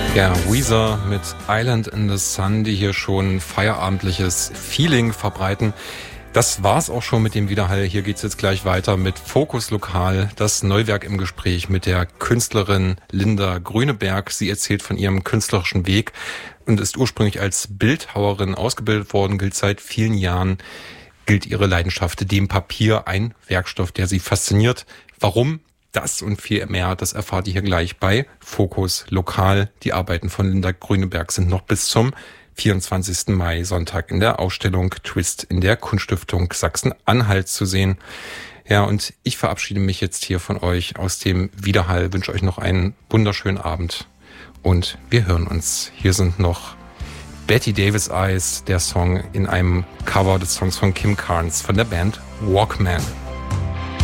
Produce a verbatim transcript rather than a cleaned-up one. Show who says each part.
Speaker 1: Ja, Weezer mit Island in the Sun, die hier schon feierabendliches Feeling verbreiten. Das war's auch schon mit dem Widerhall. Hier geht's jetzt gleich weiter mit Fokus Lokal, das Neuwerk im Gespräch mit der Künstlerin Linda Grüneberg. Sie erzählt von ihrem künstlerischen Weg und ist ursprünglich als Bildhauerin ausgebildet worden, gilt seit vielen Jahren, gilt ihre Leidenschaft dem Papier, ein Werkstoff, der sie fasziniert. Warum? Das und viel mehr, das erfahrt ihr hier gleich bei Fokus Lokal. Die Arbeiten von Linda Grüneberg sind noch bis zum vierundzwanzigsten Mai, Sonntag, in der Ausstellung Twist in der Kunststiftung Sachsen-Anhalt zu sehen. Ja, und ich verabschiede mich jetzt hier von euch aus dem Widerhall, wünsche euch noch einen wunderschönen Abend und wir hören uns. Hier sind noch Betty Davis Eyes, der Song in einem Cover des Songs von Kim Carnes von der Band Walkman.